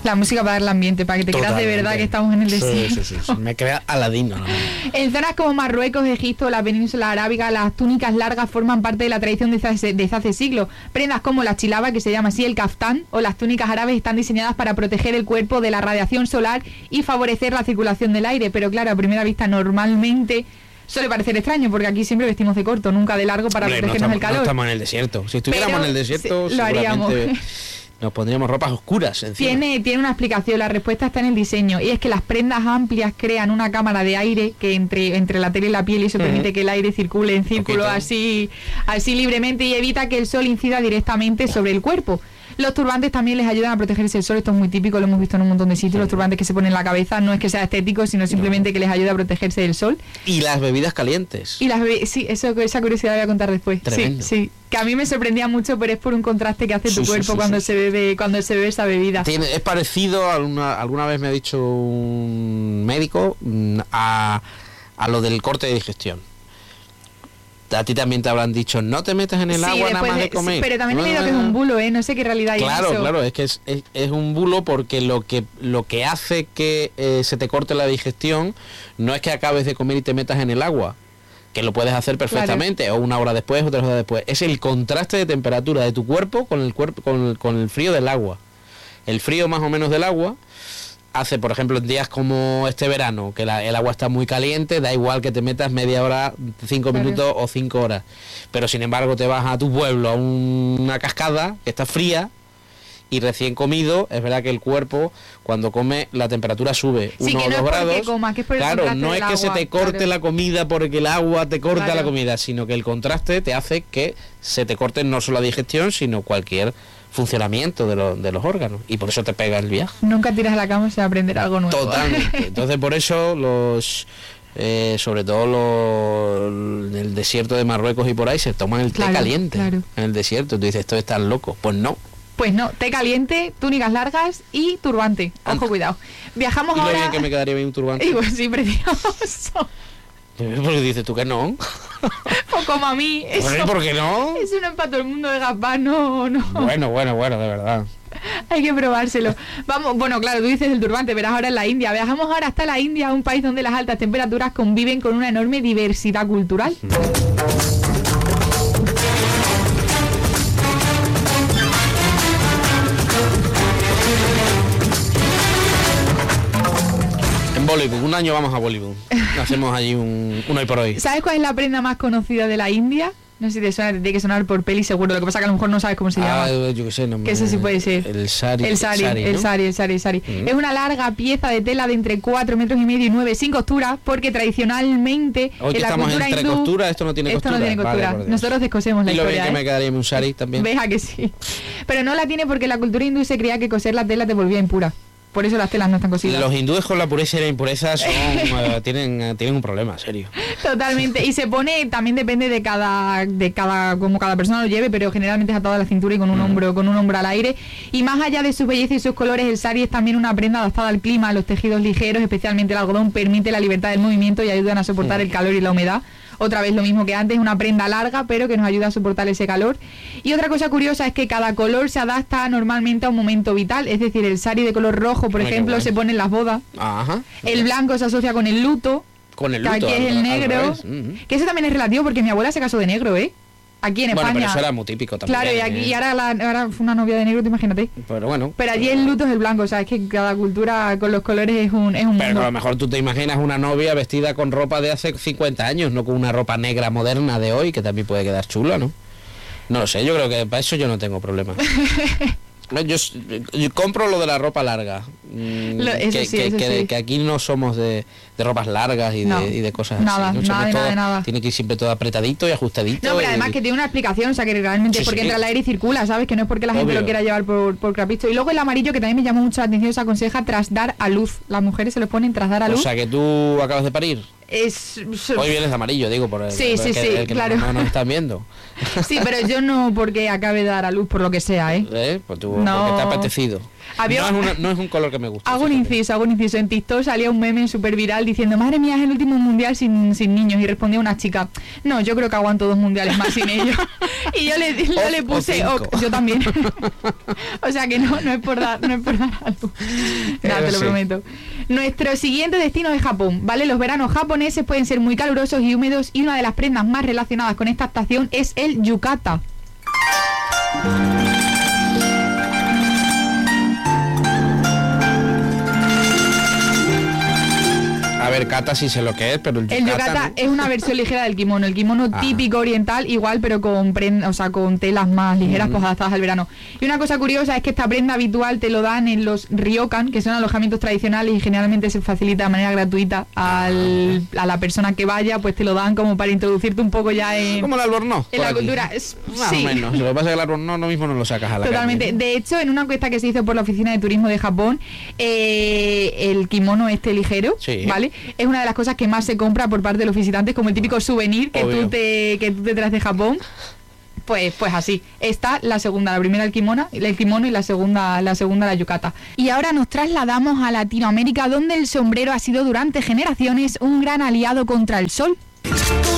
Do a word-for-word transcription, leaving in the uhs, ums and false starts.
La música para darle ambiente, para que te creas de verdad que estamos en el desierto. Sí, sí, sí, sí. Me crea aladino, ¿no? En zonas como Marruecos, Egipto, la península arábiga, las túnicas largas forman parte de la tradición desde hace, desde hace siglos. Prendas como la chilaba, que se llama así el kaftán, o las túnicas árabes están diseñadas para proteger el cuerpo de la radiación solar y favorecer la circulación del aire. Pero claro, a primera vista normalmente suele parecer extraño, porque aquí siempre vestimos de corto, nunca de largo, para Hombre, protegernos no estamos, del calor. No estamos en el desierto. Si estuviéramos Pero en el desierto, sí, lo haríamos. Nos pondríamos ropas oscuras encima. Tiene, tiene una explicación, la respuesta está en el diseño, y es que las prendas amplias crean una cámara de aire que entre, entre la tela y la piel, y eso uh-huh. permite que el aire circule en círculo así, así libremente, y evita que el sol incida directamente sobre el cuerpo. Los turbantes también les ayudan a protegerse del sol, esto es muy típico, lo hemos visto en un montón de sitios, sí. Los turbantes que se ponen en la cabeza no es que sea estético, sino simplemente no. que les ayuda a protegerse del sol. Y las bebidas calientes. Y las bebidas, sí, eso, esa curiosidad la voy a contar después. Tremendo. Sí, sí, que a mí me sorprendía mucho, pero es por un contraste que hace sí, tu sí, cuerpo sí, cuando sí. se bebe, cuando se bebe esa bebida. Tiene, es parecido, a una, alguna vez me ha dicho un médico, a, a lo del corte de digestión. A ti también te habrán dicho, no te metas en el sí, agua nada más de, de comer. Sí, pero también he leído que es un bulo, ¿eh? No sé qué realidad hay claro, en eso. Claro, es que es, es, es un bulo, porque lo que lo que hace que eh, se te corte la digestión no es que acabes de comer y te metas en el agua, que lo puedes hacer perfectamente, claro. o una hora después o tres horas después. Es el contraste de temperatura de tu cuerpo con el cuerpo con el, con el frío del agua. El frío más o menos del agua hace, por ejemplo, en días como este verano, que la, el agua está muy caliente, da igual que te metas media hora, cinco claro. minutos o cinco horas. Pero sin embargo te vas a tu pueblo a un, una cascada que está fría y recién comido, es verdad que el cuerpo cuando come la temperatura sube sí, uno o no dos grados. Coma, que es por el claro, no es que agua, se te corte claro. la comida porque el agua te corta claro. la comida, sino que el contraste te hace que se te corte no solo la digestión, sino cualquier funcionamiento de, lo, de los órganos, y por eso te pega el viaje. Nunca tiras a la cama sin aprender algo nuevo. Totalmente. Entonces por eso los eh, sobre todo los en el desierto de Marruecos y por ahí se toman el claro, té caliente claro. en el desierto. Tú dices, esto es tan loco. Pues no. Pues no, té caliente, túnicas largas y turbante. Ojo, Anda. Cuidado. Viajamos ¿Y ahora. lo bien que me quedaría bien un turbante? Y pues sí, precioso. Porque dices tú que no. Pues como a mí. Eso, ¿Por qué no? Eso no es para todo el mundo de Gazpá, no, no. Bueno, bueno, bueno, de verdad. Hay que probárselo. Vamos, bueno, claro, tú dices el turbante, verás ahora en la India. Viajamos ahora hasta la India, un país donde las altas temperaturas conviven con una enorme diversidad cultural. Bollywood, un año vamos a Bollywood. Hacemos allí un, un hoy por hoy. ¿Sabes cuál es la prenda más conocida de la India? No sé si te suena, te tiene que sonar por peli seguro. Lo que pasa es que a lo mejor no sabes cómo se ah, llama. Yo qué sé, no me... Que eso sí puede ser. El sari. El sari, el sari, ¿no? el sari, el sari, el sari. Uh-huh. Es una larga pieza de tela de entre cuatro metros y medio y nueve sin costura, porque tradicionalmente hoy en la estamos cultura entre hindú, costura, esto no tiene esto costura. no tiene costura. Vale, nosotros descosemos la y lo historia. bien que ¿eh? me quedaría un sari también. Veja que sí. Pero no la tiene porque la cultura hindú se creía que coser la tela te volvía impura. Por eso las telas no están cosidas. Los hindúes con la pureza y la impureza son, uh, tienen, uh, tienen un problema, serio. Totalmente. Y se pone, también depende de cada, de cada, como cada persona lo lleve, pero generalmente es atado a la cintura y con un mm. hombro, con un hombro al aire. Y más allá de su belleza y sus colores, el sari es también una prenda adaptada al clima. Los tejidos ligeros, especialmente el algodón, permite la libertad del movimiento y ayudan a soportar mm. el calor y la humedad. Otra vez lo mismo que antes, una prenda larga, pero que nos ayuda a soportar ese calor. Y otra cosa curiosa es que cada color se adapta normalmente a un momento vital. Es decir, el sari de color rojo, por Ay, ejemplo, se pone en las bodas. Ajá. El blanco se asocia con el luto. Con el luto. Que aquí es el negro. Uh-huh. Que eso también es relativo porque mi abuela se casó de negro, ¿eh? Aquí en bueno, España. Pero eso era muy típico también. Claro, y aquí y ahora, la, ahora fue una novia de negro, te imagínate. Pero bueno. Pero allí el luto es el blanco, o sea, es que cada cultura con los colores es un, es un Pero mundo. a lo mejor tú te imaginas una novia vestida con ropa de hace cincuenta años, no con una ropa negra moderna de hoy, que también puede quedar chula, ¿no? No lo sé, yo creo que para eso yo no tengo problema. Yo, yo compro lo de la ropa larga. Lo, eso que, sí, que, eso que, sí. que aquí no somos de, de ropas largas y, no, de, y de cosas nada, así. No nada, todo, nada, de nada. Tiene que ir siempre todo apretadito y ajustadito. No, pero y, además que tiene una explicación, o sea, que realmente sí, es porque sí. entra el aire y circula, ¿sabes? Que no es porque la Obvio. gente lo quiera llevar por, por capricho. Y luego el amarillo, que también me llamó mucho la atención, se aconseja tras dar a luz. Las mujeres se lo ponen tras dar a luz. O sea, que tú acabas de parir. Es, Hoy vienes de amarillo, digo, por el, sí, el, sí, el, sí, el, el que claro. no, no nos están viendo. Sí, pero yo no porque acabe de dar a luz por lo que sea, ¿eh? ¿Eh? Pues tú, No. porque te ha apetecido. Había- No, es una- no es un color que me gusta. Hago un fíjate. inciso, hago un inciso. En TikTok salía un meme súper viral diciendo, madre mía, es el último mundial sin, sin niños. Y respondía una chica, no, yo creo que aguanto dos mundiales más sin ellos. Y yo le, yo O- le o puse, cinco. "Ok", yo también. O sea que no, no es por dar, no es por dar algo. Nada, Eh, te lo sí. prometo. Nuestro siguiente destino es Japón, ¿vale? Los veranos japoneses pueden ser muy calurosos y húmedos y una de las prendas más relacionadas con esta estación es el yukata. A ver, Kata sí sé lo que es, pero el El yukata, yukata ¿no? es una versión ligera del kimono, el kimono Ajá. típico oriental, igual pero con prenda, o sea, con telas más ligeras, pues adaptadas al verano. Y una cosa curiosa es que esta prenda habitual te lo dan en los ryokan, que son alojamientos tradicionales y generalmente se facilita de manera gratuita al, a la persona que vaya, pues te lo dan como para introducirte un poco ya en, Como el albornoz. en por la aquí. cultura. Es- Más sí. o menos. Lo que pasa es que el albornoz no mismo no lo sacas a la Totalmente. calle. De hecho, en una encuesta que se hizo por la Oficina de Turismo de Japón, eh, el kimono este ligero, Sí. ¿vale? Es una de las cosas que más se compra por parte de los visitantes, como el típico souvenir que Obvio. tú te que tú te traes de Japón. Pues, pues así. Está la segunda, la primera el kimono, el kimono y la segunda, la segunda la yukata. Y ahora nos trasladamos a Latinoamérica, donde el sombrero ha sido durante generaciones un gran aliado contra el sol.